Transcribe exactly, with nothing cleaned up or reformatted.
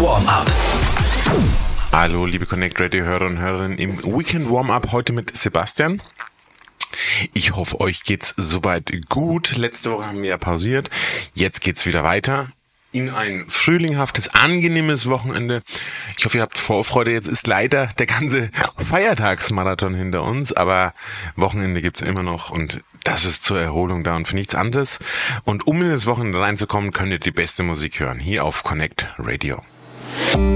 Warm-Up. Hallo, liebe Connect Radio Hörer und Hörerinnen im Weekend Warm-Up, heute mit Sebastian. Ich hoffe, euch geht's soweit gut. Letzte Woche haben wir ja pausiert. Jetzt geht's wieder weiter in ein frühlinghaftes, angenehmes Wochenende. Ich hoffe, ihr habt Vorfreude. Jetzt ist leider der ganze Feiertagsmarathon hinter uns, aber Wochenende gibt's immer noch und das ist zur Erholung da und für nichts anderes. Und um in das Wochenende reinzukommen, könnt ihr die beste Musik hören, hier auf Connect Radio.